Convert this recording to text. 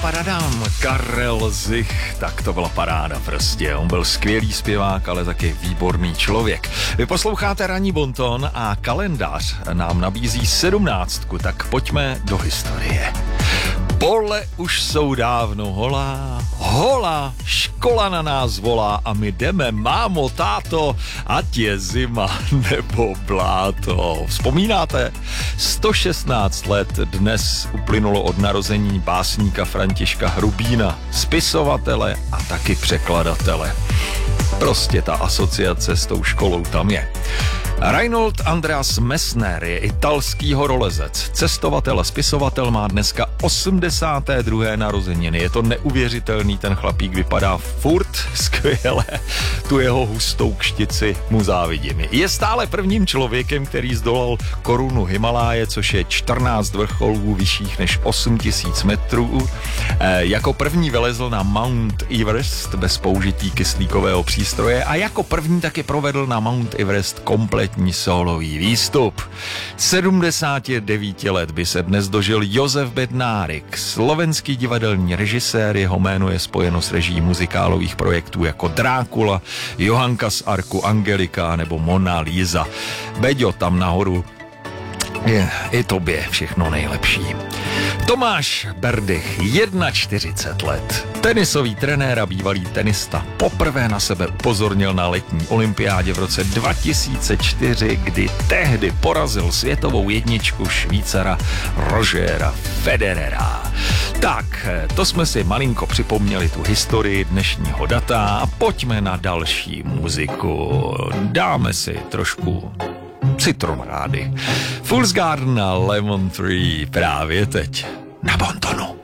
paradám. Karel Zich, tak to byla paráda prostě. On byl skvělý zpěvák, ale taky výborný člověk. Vy posloucháte Ranní bonton a kalendář nám nabízí 17, tak pojďme do historie. Pole už jsou dávno holá, hola, škola na nás volá a my jdeme, mámo, táto, ať je zima nebo bláto. Vzpomínáte? 116 let dnes uplynulo od narození básníka Františka Hrubína, spisovatele a taky překladatele. Prostě ta asociace s tou školou tam je. Reinhold Andreas Messner je italský horolezec, cestovatel a spisovatel, má dneska 82. narozeniny. Je to neuvěřitelný, ten chlapík vypadá furt skvěle. Tu jeho hustou kštici mu závidím. Je stále prvním člověkem, který zdolal korunu Himaláje, což je 14 vrcholů vyšších než 8000 metrů. Jako první vylezl na Mount Everest bez použití kyslíkového přístroje a jako první taky provedl na Mount Everest kompletní sólový výstup. 79 let by se dnes dožil Josef Bednárik, slovenský divadelní režisér, jeho jméno je spojeno s režií muzikálových projektů jako Drákula, Johanka z Arku, Angelika nebo Mona Lisa. Beďo, tam nahoru je i tobě všechno nejlepší. Tomáš Berdych, 41 let. Tenisový trenér a bývalý tenista poprvé na sebe upozornil na letní olympiádě v roce 2004, kdy tehdy porazil světovou jedničku Švýcara Rogera Federera. Tak, to jsme si malinko připomněli tu historii dnešního data a pojďme na další muziku. Dáme si trošku citronrády. Fool's Garden a Lemon Tree právě teď na Bontonu.